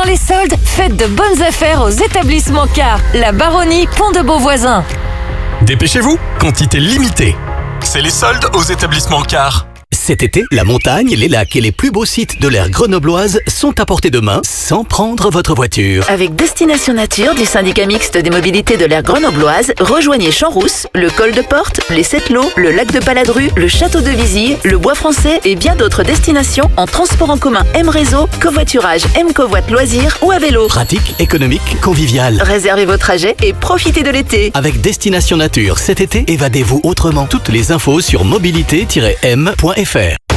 les soldes, faites de bonnes affaires aux établissements Car, la Baronnie, Pont de Beauvoisin. Dépêchez-vous, quantité limitée. C'est les soldes aux établissements Car. Cet été, la montagne, les lacs et les plus beaux sites de l'aire grenobloise sont à portée de main sans prendre votre voiture. Avec Destination Nature du syndicat mixte des mobilités de l'aire grenobloise, rejoignez Champs-Rousse, le col de Porte, les Sept-Lots, le lac de Paladru, le château de Vizille, le Bois français et bien d'autres destinations en transport en commun M-Réseau, covoiturage M-Covoit Loisirs ou à vélo. Pratique, économique, convivial. Réservez vos trajets et profitez de l'été. Avec Destination Nature cet été, évadez-vous autrement. Toutes les infos sur mobilité-m.fr.